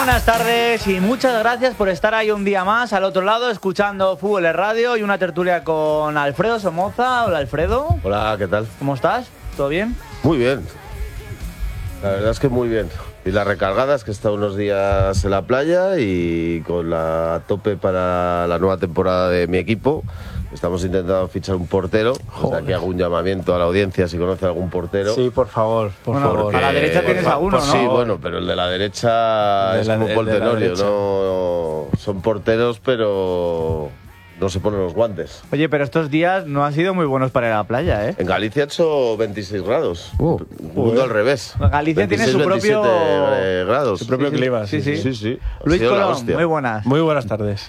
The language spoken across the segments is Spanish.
buenas tardes y muchas gracias por estar ahí un día más al otro lado escuchando Fútbol en Radio y una tertulia con Alfredo Somoza. Hola Alfredo. Hola, ¿qué tal? ¿Cómo estás? ¿Todo bien? Muy bien. La verdad es que muy bien. Y las recargadas, que he estado unos días en la playa y con la tope para la nueva temporada de mi equipo. Estamos intentando fichar un portero. O sea, que hago un llamamiento a la audiencia si conoce algún portero. Sí, por favor, por favor. A la derecha tienes a uno, ¿no? Sí, bueno, pero el de la derecha es como Paul Tenorio, ¿no? Son porteros, pero no se ponen los guantes. Oye, pero estos días no han sido muy buenos para ir a la playa, ¿eh? En Galicia ha hecho 26 grados. Mundo al revés. Galicia 26, tiene su propio 27 grados. Su propio clima. Sí. Ha Luis sido la Colón, hostia. muy buenas. Muy buenas tardes.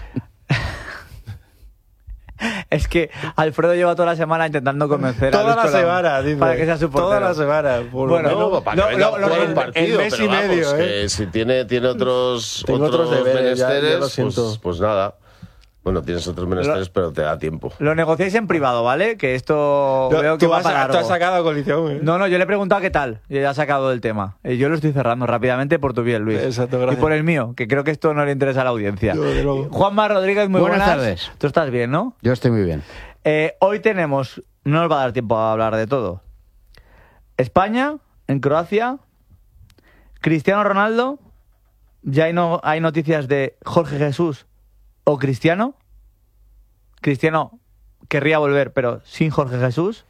Es que Alfredo lleva toda la semana intentando convencer a Toda Luis la Colón semana, dice. para que sea su portero. Toda la semana. Bueno, No, para que venga a jugar un partido, el mes pero y medio, vamos, que si tiene otros Tengo otros deberes, ya menesteres, lo siento. pues nada. Bueno, tienes otros menesteres, pero te da tiempo. Lo negociáis en privado, ¿vale? Que esto veo que va para largo. Tú has sacado a colisión, ¿eh? No, yo le he preguntado qué tal. Y ya ha sacado el tema. Yo lo estoy cerrando rápidamente por tu bien, Luis. Exacto, gracias. Y por el mío, que creo que esto no le interesa a la audiencia. Yo, de luego. Juanma Rodríguez, muy buenas. Buenas tardes. Tú estás bien, ¿no? Yo estoy muy bien. Hoy tenemos, no nos va a dar tiempo a hablar de todo. España, en Croacia, Cristiano Ronaldo, ya hay noticias de Jorge Jesús o Cristiano. Cristiano querría volver, pero sin Jorge Jesús.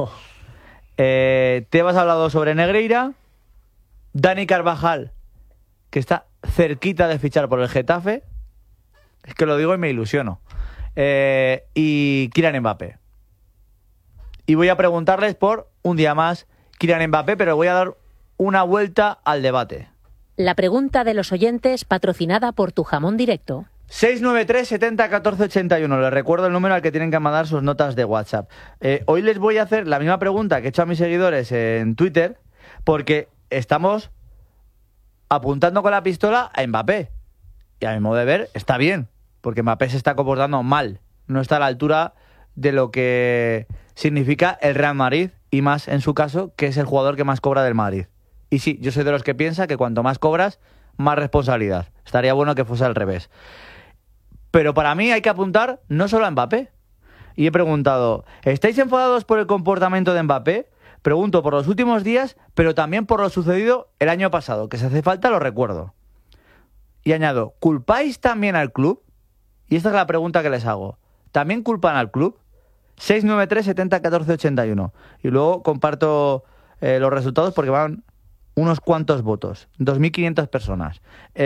Tebas ha hablado sobre Negreira. Dani Carvajal, que está cerquita de fichar por el Getafe. Es que lo digo y me ilusiono. Y Kylian Mbappé. Y voy a preguntarles por un día más Kylian Mbappé, pero voy a dar una vuelta al debate. La pregunta de los oyentes patrocinada por Tu Jamón Directo. 693 70 14 81. Les recuerdo el número al que tienen que mandar sus notas de WhatsApp. Hoy les voy a hacer la misma pregunta que he hecho a mis seguidores en Twitter, porque estamos apuntando con la pistola a Mbappé. Y a mi modo de ver, está bien, porque Mbappé se está comportando mal. No está a la altura de lo que significa el Real Madrid, y más en su caso, que es el jugador que más cobra del Madrid. Y sí, yo soy de los que piensa que cuanto más cobras, más responsabilidad. Estaría bueno que fuese al revés. Pero para mí hay que apuntar no solo a Mbappé. Y he preguntado, ¿estáis enfadados por el comportamiento de Mbappé? Pregunto por los últimos días, pero también por lo sucedido el año pasado, que si hace falta lo recuerdo. Y añado, ¿culpáis también al club? Y esta es la pregunta que les hago. ¿También culpan al club? 693 70 14 81. Y luego comparto los resultados porque van unos cuantos votos. 2.500 personas.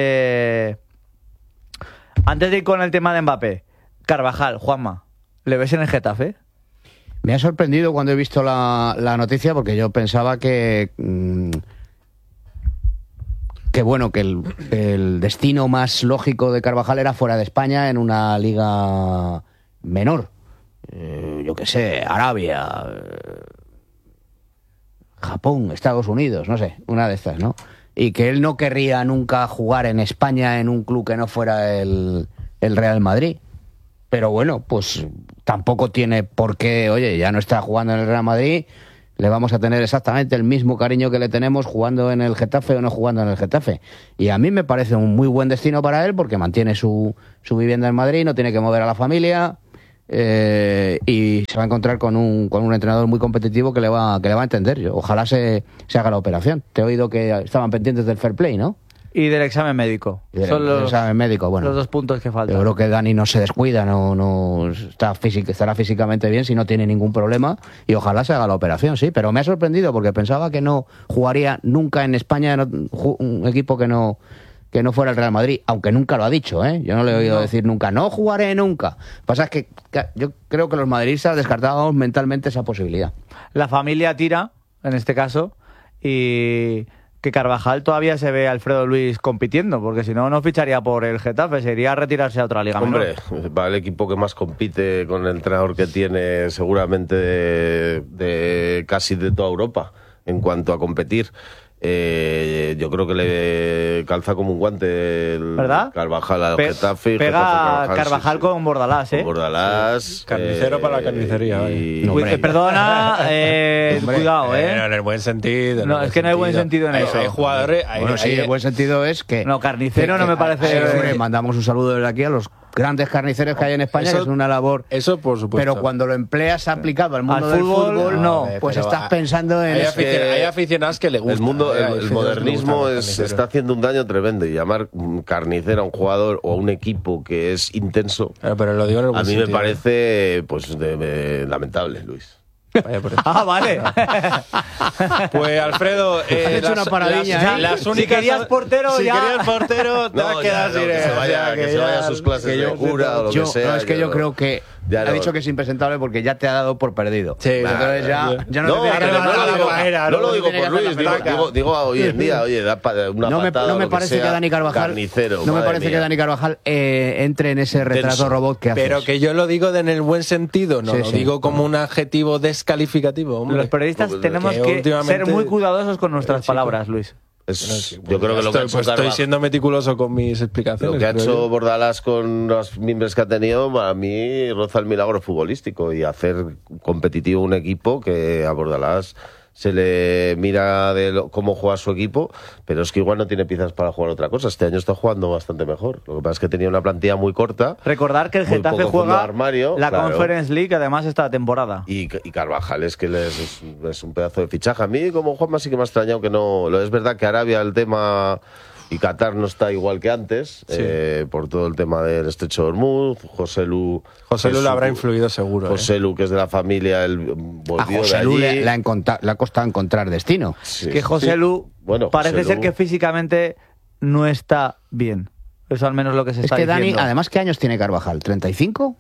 Antes de ir con el tema de Mbappé, Carvajal, Juanma, ¿le ves en el Getafe? Me ha sorprendido cuando he visto la noticia, porque yo pensaba que bueno, que el destino más lógico de Carvajal era fuera de España, en una liga menor. Yo qué sé, Arabia, Japón, Estados Unidos, no sé, una de estas, ¿no? Y que él no querría nunca jugar en España en un club que no fuera el Real Madrid. Pero bueno, pues tampoco tiene por qué, oye, ya no está jugando en el Real Madrid, le vamos a tener exactamente el mismo cariño que le tenemos jugando en el Getafe o no jugando en el Getafe. Y a mí me parece un muy buen destino para él, porque mantiene su vivienda en Madrid, no tiene que mover a la familia, y se va a encontrar con un entrenador muy competitivo que le va a entender. Ojalá se haga la operación. Te he oído que estaban pendientes del fair play, ¿no? Y del examen médico. Son los examen médico, bueno, los 2 puntos que faltan. Yo creo que Dani no se descuida, no estará físicamente bien si no tiene ningún problema, y ojalá se haga la operación, sí. Pero me ha sorprendido porque pensaba que no jugaría nunca en España en un equipo que no fuera el Real Madrid, aunque nunca lo ha dicho, ¿eh? Yo no le he oído decir nunca, no jugaré nunca. Pasa es que yo creo que los madridistas descartábamos mentalmente esa posibilidad. La familia tira, en este caso, y que Carvajal todavía se ve a Alfredo Luis compitiendo, porque si no, no ficharía por el Getafe, se iría a retirarse a otra liga menor. Hombre, va el equipo que más compite con el entrenador que tiene seguramente de casi de toda Europa en cuanto a competir. Yo creo que le calza como un guante el ¿verdad? Carvajal al Getafe. Y Pega Getafe Carvajal con Bordalás, ¿eh? Con Bordalás. Sí. Carnicero para la carnicería. Perdona, cuidado, ¿eh? En el buen sentido. No, es que no hay buen sentido en eso. Hay jugadores... Bueno, sí, el buen sentido es que... No, carnicero no me parece... Sí, hombre, mandamos un saludo desde aquí a los grandes carniceros que hay en España, que es una labor... Eso, por supuesto. Pero cuando lo empleas aplicado al mundo Al del fútbol, fútbol, no. Pues estás pensando en... Hay aficionados que le gustan. El modernismo está haciendo un daño tremendo, y llamar carnicero a un jugador o a un equipo que es intenso, pero lo digo en el buen a mí me sentido. parece pues lamentable, Luis. Vaya por eso. vale. Pues Alfredo, Has hecho una paradilla, ¿eh? las únicas, Si querías portero, si ya. querías portero, te has quedado sin que se vaya, que se vaya a sus clases de cura o lo que sea. No, es que yo creo que ya ha no. dicho que es impresentable porque ya te ha dado por perdido. Sí, entonces ya no, No, te tiene que pero dar la no petaca. lo digo tiene que por hacer Luis, la petaca. digo hoy en día, oye, da una No me, patada no me o lo parece que sea, Dani Carvajal carnicero, no me madre parece mía. que Dani Carvajal entre en ese retrato Intenso. robot que haces. Pero que yo lo digo en el buen sentido, no Sí, lo sí. digo como un adjetivo descalificativo. Hombre. Los periodistas tenemos que que últimamente- ser muy cuidadosos con nuestras chico. palabras, Luis. Yo creo que lo que ha hecho estoy Carvajal, siendo meticuloso con mis explicaciones. lo que ha creo hecho yo. Bordalás con los miembros que ha tenido, a mí roza el milagro futbolístico y hacer competitivo un equipo que a Bordalás se le mira cómo juega su equipo, pero es que igual no tiene piezas para jugar otra cosa. Este año está jugando bastante mejor. Lo que pasa es que tenía una plantilla muy corta. Recordar que el Muy Getafe poco fondo de juega armario, la claro. Conference League, además, esta temporada. Y Carvajal es que es un pedazo de fichaje. A mí, como Juanma, sí que me ha extrañado que no. Es verdad que Arabia, el tema. Y Qatar no está igual que antes, por todo el tema del Estrecho de Hormuz. José Lu Le habrá influido seguro. José Lu, que es de la familia, él volvió A José de Lu allí. le ha costado encontrar destino. Sí, Que José sí. Lu Bueno, parece José ser Lu, que físicamente no está bien. Eso al menos lo que se Es está que Dani, diciendo. además, ¿qué años tiene Carvajal? ¿35?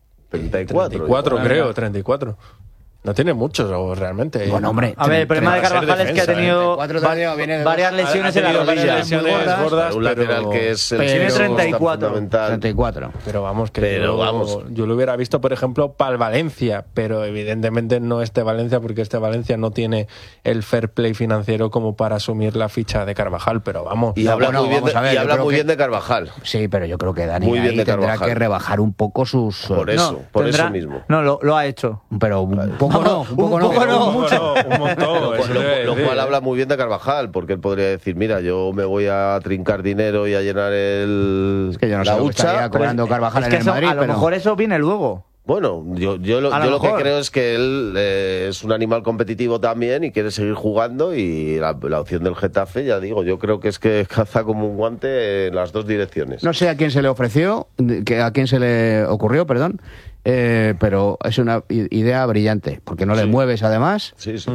34. 34, creo, 34. No tiene muchos, realmente. Bueno, hombre. A ver, el problema de Para ser Carvajal es que ha defensa, tenido 34 todavía viene de varias dos. lesiones en la tenido varias rodilla. lesiones muy gordas. gordas, Un lateral que es el Tiene sistema 34. fundamental. 34. Pero vamos, que Pero vamos. yo lo hubiera visto, por ejemplo, para el Valencia, pero evidentemente no este Valencia, porque este Valencia no tiene el fair play financiero como para asumir la ficha de Carvajal, pero vamos. Y No, habla bueno, muy bien, vamos a ver, y yo habla creo muy que- bien de Carvajal. Sí, pero yo creo que Dani Muy bien ahí de tendrá Carvajal. que rebajar un poco sus... Por eso, por tendrá- eso mismo. No, lo ha hecho. Pero un poco no, un poco un poco no. mucho. Un montón. Lo, eso lo- debe lo decir, cual ¿eh? habla muy bien de Carvajal, porque él podría decir, mira, yo me voy a trincar dinero y a llenar Es que yo no sé la lo que estaría hucha. cobrando Carvajal Es en que el eso, Madrid, a lo pero... mejor eso viene luego. Bueno, yo lo A lo que mejor. creo es que él es un animal competitivo también y quiere seguir jugando, y la opción del Getafe, ya digo, yo creo que es que caza como un guante en las dos direcciones. No sé a quién se le ofreció, a quién se le ocurrió, perdón, pero es una idea brillante, porque no le mueves además, Sí, sí.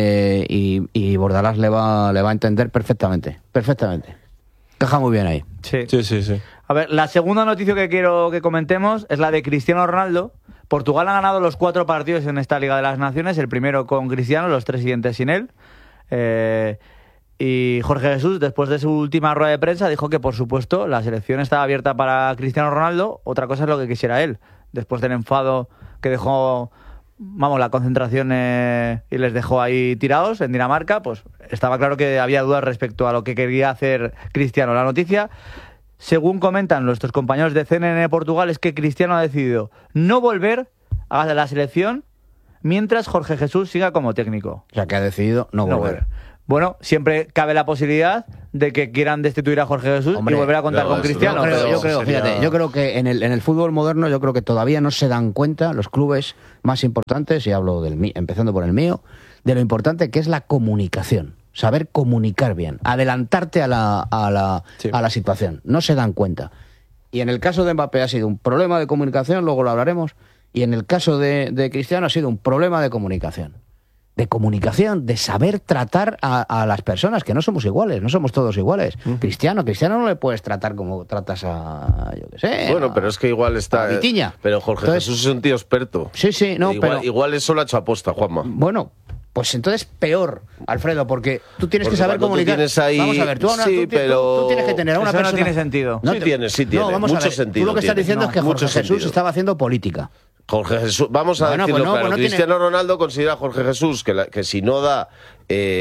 y Bordalás le va a entender perfectamente, perfectamente. Caja muy bien ahí. Sí. Sí. A ver, la segunda noticia que quiero que comentemos es la de Cristiano Ronaldo. Portugal ha ganado los 4 partidos en esta Liga de las Naciones, el primero con Cristiano, los 3 siguientes sin él. Y Jorge Jesús, después de su última rueda de prensa, dijo que, por supuesto, la selección estaba abierta para Cristiano Ronaldo. Otra cosa es lo que quisiera él. Después del enfado que dejó, la concentración y les dejó ahí tirados en Dinamarca, pues estaba claro que había dudas respecto a lo que quería hacer Cristiano. La noticia, según comentan nuestros compañeros de CNN Portugal, es que Cristiano ha decidido no volver a la selección mientras Jorge Jesús siga como técnico. O sea, que ha decidido no volver. Bueno, siempre cabe la posibilidad de que quieran destituir a Jorge Jesús Hombre, y volver a contar no, con eso Cristiano. no, pero- Yo creo, sería- fíjate, yo creo que en el fútbol moderno, yo creo que todavía no se dan cuenta los clubes más importantes, y hablo empezando por el mío, de lo importante que es la comunicación. Saber comunicar bien, adelantarte a la situación. No se dan cuenta. Y en el caso de Mbappé ha sido un problema de comunicación, luego lo hablaremos, y en el caso de Cristiano ha sido un problema de comunicación. De saber tratar a las personas, que no somos iguales, no somos todos iguales. Cristiano no le puedes tratar como tratas a, yo qué sé. Bueno, pero es que igual está. a Vitiña. Pero Jorge Entonces- Jesús es un tío experto. Sí, no, pero... Igual eso lo ha hecho aposta, Juanma. Bueno, pues entonces peor, Alfredo, porque tú tienes Porque que saber cuando tú comunicar. tienes ahí- Vamos a ver, sí, pero- tú tienes que tener a una Eso no persona... tiene sentido. Sí tiene, No, vamos mucho a ver. sentido Tú lo que estás tiene. diciendo es que Mucho Jorge Jesús sentido. estaba haciendo política. Jorge Jesús, vamos a Bueno, decirlo pues no, claro. pues no Cristiano Ronaldo considera a Jorge Jesús que si no da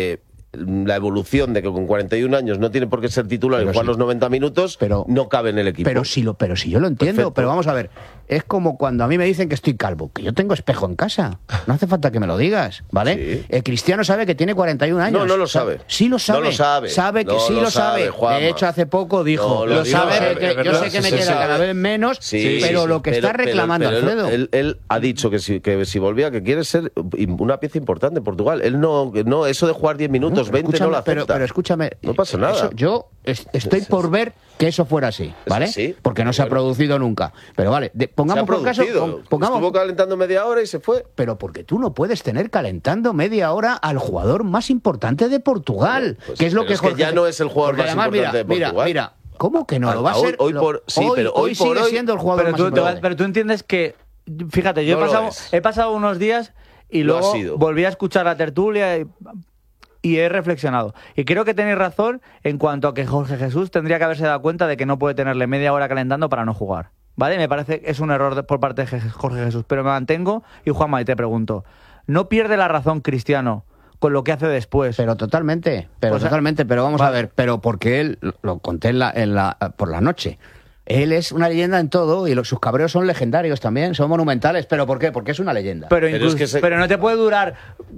la evolución de que con 41 años no tiene por qué ser titular y jugar los 90 minutos, no cabe en el equipo. Pero si yo lo entiendo, Perfecto. pero vamos a ver, es como cuando a mí me dicen que estoy calvo, que yo tengo espejo en casa, no hace falta que me lo digas, ¿vale? Sí. El Cristiano sabe que tiene 41 años. No lo sabe. Sí lo sabe. No lo sabe. Sabe que No sí lo sabe. Juanma. De hecho, hace poco dijo, No lo sabe sabe. yo sé que me Sí, queda sabe. cada vez menos, pero lo que está reclamando Alfredo... Él ha dicho que si volvía, que quiere ser una pieza importante en Portugal. Él no eso de jugar 10 minutos, 20 no lo acepta. Pero escúchame, no pasa nada. Yo estoy por ver que eso fuera así, ¿vale? Sí. Porque no se ha producido nunca. Pero vale, pongamos por caso... Estuvo calentando media hora y se fue. Pero porque tú no puedes tener calentando media hora al jugador más importante de Portugal, Pues, que es lo que Jorge, ya no es el jugador más importante de Portugal. Mira, ¿cómo que no lo va a ser? Hoy sigue siendo el jugador más importante. Pero tú entiendes que, fíjate, yo No he pasado unos días y Lo ha luego sido. volví a escuchar la tertulia y he reflexionado. Y creo que tenéis razón en cuanto a que Jorge Jesús tendría que haberse dado cuenta de que no puede tenerle media hora calentando para no jugar. ¿Vale? Me parece que es un error por parte de Jorge Jesús. Pero me mantengo y Juanma, y te pregunto, ¿no pierde la razón Cristiano con lo que hace después? Pero totalmente, pero vamos a ver, pero porque él, lo conté por la noche, él es una leyenda en todo y sus cabreos son legendarios también, son monumentales. ¿Pero por qué? Porque es una leyenda. Pero no te puede durar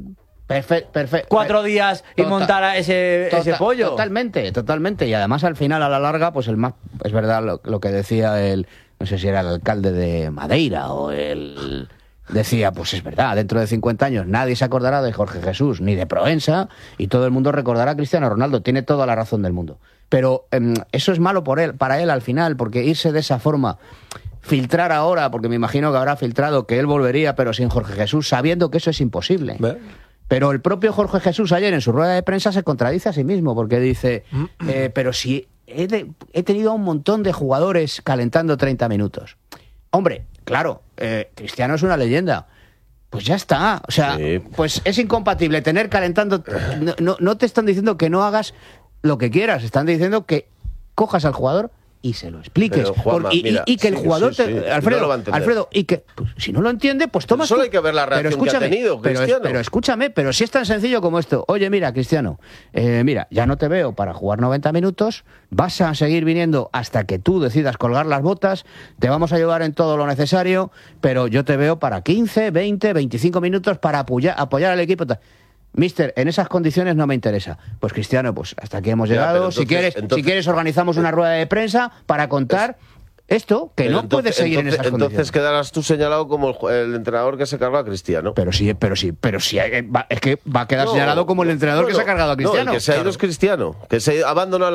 4 días y montar a ese pollo. Totalmente. Y además al final, a la larga, pues es verdad lo que decía no sé si era el alcalde de Madeira o decía, pues es verdad, dentro de 50 años nadie se acordará de Jorge Jesús ni de Proensa y todo el mundo recordará a Cristiano Ronaldo. Tiene toda la razón del mundo. Pero eso es malo para él al final, porque irse de esa forma, filtrar ahora, porque me imagino que habrá filtrado que él volvería pero sin Jorge Jesús, sabiendo que eso es imposible. Pero el propio Jorge Jesús ayer en su rueda de prensa se contradice a sí mismo, porque dice, pero si he tenido a un montón de jugadores calentando 30 minutos. Hombre, claro, Cristiano es una leyenda. Pues ya está. O sea, pues es incompatible tener calentando... No te están diciendo que no hagas lo que quieras, están diciendo que cojas al jugador y se lo expliques. Pero, Juanma, y que el jugador... Alfredo, no lo va a entender. Alfredo, y que pues, si no lo entiende, pues toma... Solo hay que ver la reacción que ha tenido Cristiano. Pero escúchame, pero si es tan sencillo como esto. Oye, mira, Cristiano, mira, ya no te veo para jugar 90 minutos, vas a seguir viniendo hasta que tú decidas colgar las botas, te vamos a ayudar en todo lo necesario, pero yo te veo para 15, 20, 25 minutos para apoyar al equipo. Mister, en esas condiciones no me interesa. Pues Cristiano, pues hasta aquí hemos llegado. Entonces, si quieres organizamos una rueda de prensa para contar esto, que no puedes seguir en esas condiciones. Entonces quedarás tú señalado como el entrenador que se carga a Cristiano. Pero sí, es que va a quedar señalado como el entrenador que se ha cargado a Cristiano. No, el que se ha ido es Cristiano, que se abandona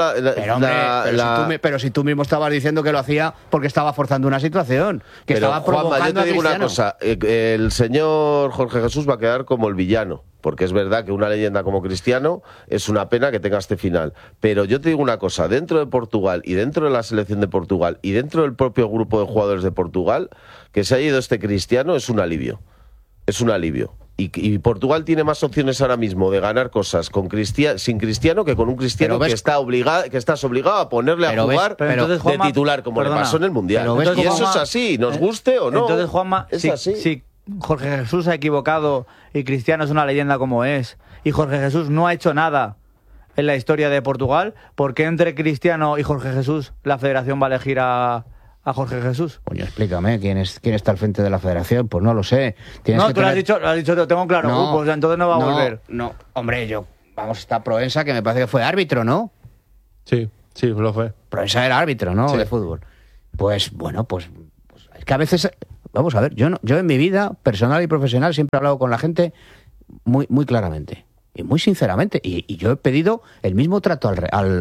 pero si tú mismo estabas diciendo que lo hacía porque estaba forzando una situación, que pero, estaba provocando Juanma, yo te a digo Cristiano. una cosa, el señor Jorge Jesús va a quedar como el villano. Porque es verdad que una leyenda como Cristiano es una pena que tenga este final. Pero yo te digo una cosa, dentro de Portugal y dentro de la selección de Portugal y dentro del propio grupo de jugadores de Portugal, que se haya ido este Cristiano es un alivio. Es un alivio. Y Portugal tiene más opciones ahora mismo de ganar cosas sin Cristiano que con un Cristiano que estás obligado a ponerle a jugar de titular, como le pasó en el Mundial. Y eso es así, nos guste o no. Entonces, Juanma, es así. Sí. Jorge Jesús se ha equivocado y Cristiano es una leyenda como es, y Jorge Jesús no ha hecho nada en la historia de Portugal, ¿por qué entre Cristiano y Jorge Jesús la federación va a elegir a Jorge Jesús? Coño, explícame, ¿quién está al frente de la federación? Pues no lo sé. No, tú lo has dicho, lo tengo claro, pues entonces no va a volver. No, hombre, está Proensa, que me parece que fue árbitro, ¿no? Sí, lo fue. Proensa era árbitro, ¿no? Sí. De fútbol. Pues bueno, pues es que a veces... Vamos a ver, yo en mi vida personal y profesional siempre he hablado con la gente muy, muy claramente y muy sinceramente. Y yo he pedido el mismo trato al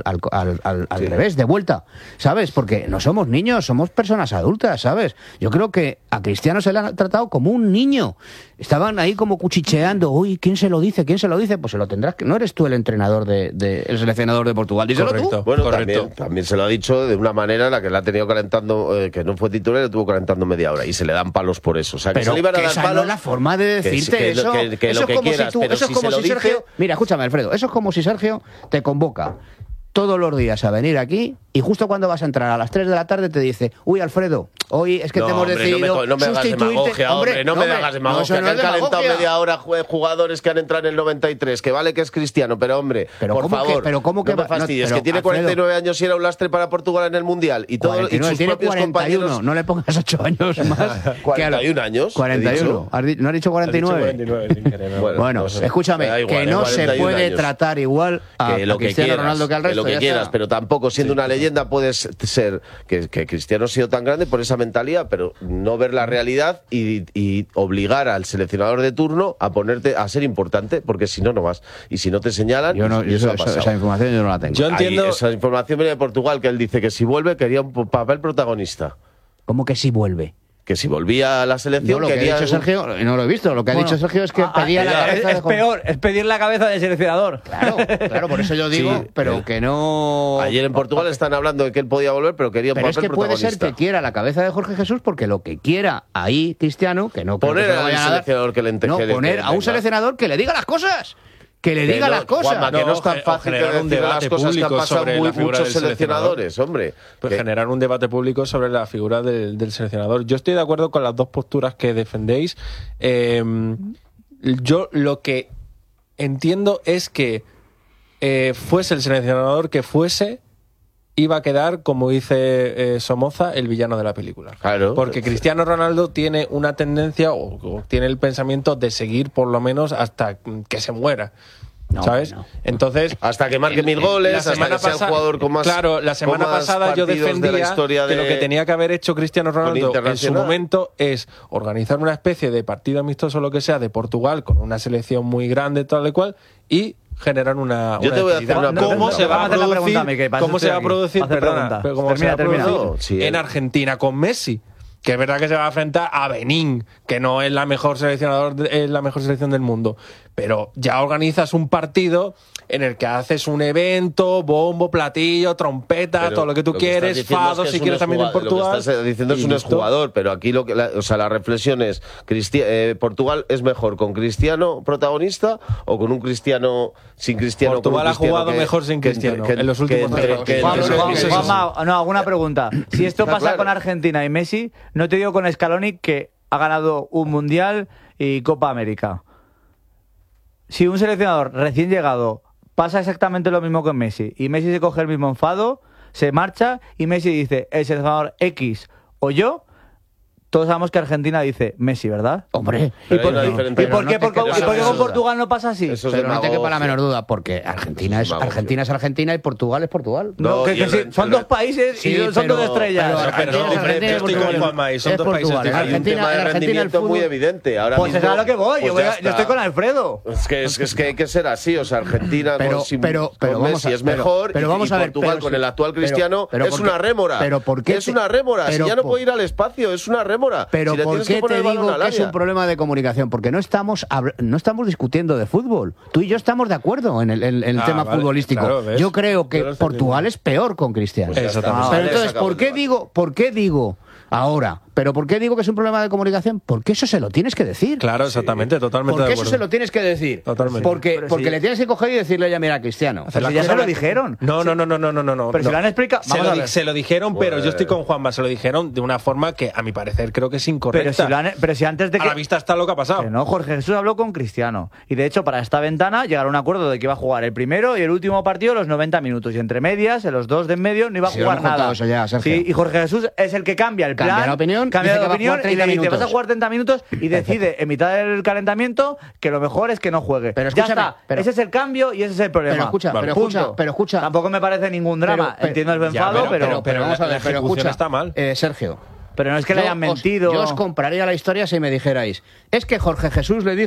revés, de vuelta, ¿sabes? Porque no somos niños, somos personas adultas, ¿sabes? Yo creo que a Cristiano se le ha tratado como un niño. Estaban ahí como cuchicheando. Uy, ¿quién se lo dice? ¿Quién se lo dice? Pues se lo tendrás que... No eres tú el entrenador el seleccionador de Portugal. Díselo Correcto. tú. Bueno, Correcto. También se lo ha dicho de una manera en la que le ha tenido calentando, que no fue titular, le tuvo calentando media hora y se le dan palos por eso. O sea, que Pero se le iban a que dar esa palos. no es la forma de decirte eso. Que Eso lo es que como quieras, si pero eso es si como se lo si Sergio... dice... Mira, escúchame, Alfredo, eso es como si Sergio te convoca todos los días a venir aquí y justo cuando vas a entrar a las 3 de la tarde te dice, uy, Alfredo, hoy es que te hemos hombre, decidido no me hagas sustituirte. demagogia, hombre, no me hagas demagogia. eso no Que han es calentado demagogia. media hora jugadores que han entrado en el 93, que vale que es Cristiano, pero hombre, Pero por ¿cómo que- favor, pero cómo que no me va- no, fastidies, pero, que tiene Alfredo, 49 años y era un lastre para Portugal en el Mundial, y todo, y 49, sus tiene propios 41, compañeros... no le pongas 8 años más. 41 años, he 41. dicho. ¿No has dicho 49? 49 sin querer, ¿no? Bueno, no sé. escúchame, Me da igual, que no se 41 puede años. tratar igual a, Que lo a que Cristiano quieras, Ronaldo que al resto. lo que ya quieras, está. pero tampoco siendo una leyenda puedes ser que Cristiano ha sido tan grande por esa mentalidad, pero no ver la realidad y obligar al seleccionador de turno a ponerte a ser importante, porque si no, no vas. Y si no te señalan, Yo no, y eso ha pasado. esa información yo no la tengo. Yo entiendo. Ahí, esa información viene de Portugal, que él dice que si vuelve quería un papel protagonista. ¿Cómo que si vuelve? Que si volvía a la No, selección lo que ha quería... dicho Sergio, no lo he visto. Lo que ha dicho Sergio es que pedía la cabeza es peor, es pedir la cabeza del seleccionador. Claro, por eso yo digo, Sí, pero que no. Ayer en Portugal están hablando de que él podía volver, pero quería un Pero es papel que puede protagonista. ser que quiera la cabeza de Jorge Jesús, porque lo que quiera ahí Cristiano, que no creo Poner que se lo al vayan a dar, seleccionador que le no, que le- poner que a un venga. seleccionador que le diga las cosas. Que le diga no, las cosas. Juanma, que no es tan o fácil que generar un decir las debate cosas que han público pasado sobre la figura muchos del seleccionador. seleccionadores, hombre. Pues Que- generar un debate público sobre la figura del seleccionador. Yo estoy de acuerdo con las dos posturas que defendéis. Yo lo que entiendo es que fuese el seleccionador que fuese, iba a quedar, como dice Somoza, el villano de la película. Claro. Porque Cristiano Ronaldo tiene una tendencia o tiene el pensamiento de seguir por lo menos hasta que se muera. No, ¿Sabes? no. Entonces, Hasta que marque 1000 goles, la hasta semana que sea el pasada- jugador con más Claro, la semana con más pasada yo partidos de la defendía historia que lo de- que tenía que haber hecho Cristiano Ronaldo en su internacional. momento es organizar una especie de partido amistoso o lo que sea de Portugal con una selección muy grande tal y cual y generar una Yo te voy a hacer identidad. una ¿Cómo pregunta. se va a Vamos a hacer la producir? pregunta, Miguel, para eso ¿Cómo se estoy va a aquí. producir? Hacer Perdona, pregunta. pero ¿cómo se va a Termina. producir Sí, en Argentina con Messi? Que es verdad que se va a enfrentar a Benín, que no es la mejor es la mejor selección del mundo, pero ya organizas un partido en el que haces un evento, bombo, platillo, trompeta, Pero todo lo que tú estás quieres, diciendo es fado, que si es un quieres también en exjugador. Portugal. Lo que estás diciendo es y un listo. exjugador, pero aquí la reflexión es: ¿Portugal es mejor con Cristiano protagonista o con un Cristiano sin Cristiano? Portugal con un ha jugado Cristiano mejor sin Cristiano en los últimos años. Juanma, no, alguna pregunta. Si esto Está pasa claro. con Argentina y Messi, no te digo con Scaloni, que ha ganado un Mundial y Copa América. Si un seleccionador recién llegado pasa exactamente lo mismo con Messi y Messi se coge el mismo enfado, se marcha y Messi dice el seleccionador X o yo, todos sabemos que Argentina dice Messi, ¿verdad? Hombre, Pero ¿Y por, hay una y- diferencia. y por Pero qué, no te por- quepa y por qué la con menor Portugal no pasa así? Eso es pero no te quepa la demagogia. menor duda, porque Argentina es demagogia. Argentina es Argentina y Portugal es Portugal. No, No, que y el- sí, el- son dos países Sí, y son pero- dos estrellas. pero Pero Argentina no, es Argentina y yo estoy con Portugal. Juanma y son Es dos países Portugal. En diferentes. Hay un Argentina, tema de en Argentina el rendimiento muy fútbol. evidente. Ahora Pues es mismo, a lo que voy, pues yo ya estoy está. con Alfredo. Es que hay que ser así, o sea, Argentina Pero- con, pero con vamos Messi a- es mejor pero vamos y a ver, Portugal pero con sí. el actual Cristiano Pero es ¿por una qué? rémora. Pero ¿por qué es te- una rémora, pero si ya no por- puede ir al espacio, es una rémora. Pero si le ¿por tienes que qué poner te el balón digo al que es área. un problema de comunicación? Porque no estamos discutiendo de fútbol. Tú y yo estamos de acuerdo en el Ah, tema vale, futbolístico. claro, ¿ves? yo creo que Yo lo estoy Portugal es peor con Cristiano. Pues ya está. Exactamente. Pero Vale, entonces, se acabó el debate. ¿por qué digo ahora? ¿Pero por qué digo que es un problema de comunicación? Porque eso se lo tienes que decir. Claro, exactamente, totalmente Porque de eso acuerdo. se lo tienes que decir. Totalmente. Porque Pero sí. le tienes que coger y decirle, ya mira, Cristiano. Pero las si ya cosas se lo las- dijeron. No. Pero si lo han explicado. Vamos a ver. Se lo dijeron, pero Pues- yo estoy con Juanma, se lo dijeron de una forma que a mi parecer creo que es incorrecta. Pero si antes de A que. la vista está lo que ha pasado. Que no, Jorge Jesús habló con Cristiano. Y de hecho, para esta ventana llegaron a un acuerdo de que iba a jugar el primero y el último partido los 90 minutos. Y entre medias, en los dos de en medio, no iba a Sí, lo jugar hemos contado nada. eso ya, Sergio. Sí, y Jorge Jesús es el que cambia el plan. Cambia la opinión, cambia dice la que va a opinión jugar y le 30 dice: vas a minutos. jugar 30 minutos y decide en mitad del calentamiento que lo mejor es que no juegue. Pero ya escúchame, está. pero- ese es el cambio y ese es el problema. Pero escucha, Vale. pero escucha. Tampoco me parece ningún drama. Pero- Entiendo el Ya, enfado, pero pero vamos a ver, la pero ejecución escucha. está mal. Sergio. no es que le hayan mentido. Yo os compraría la historia si me dijerais, es que Jorge Jesús le dijo